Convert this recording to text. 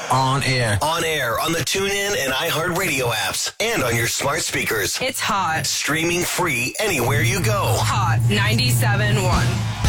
On air. On air on the TuneIn and iHeartRadio apps and on your smart speakers. It's hot. Streaming free anywhere you go. Hot 97.1.